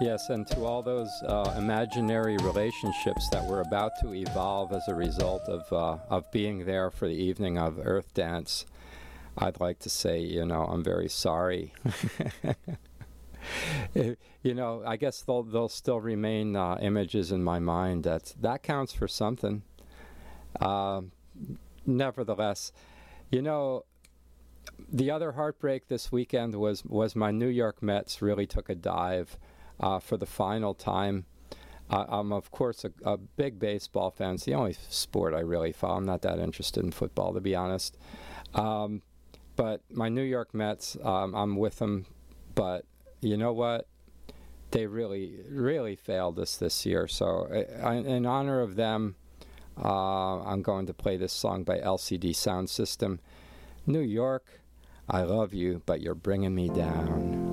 Yes, and to all those imaginary relationships that were about to evolve as a result of being there for the evening of Earth Dance, I'd like to say, I'm very sorry. I guess they'll still remain images in my mind. That counts for something. Nevertheless, the other heartbreak this weekend was my New York Mets really took a dive for the final time. I'm, of course, a big baseball fan. It's the only sport I really follow. I'm not that interested in football, to be honest. But my New York Mets, I'm with them. But you know what? They really, really failed us this year. So in honor of them, I'm going to play this song by LCD Sound System. New York, I love you, but you're bringing me down.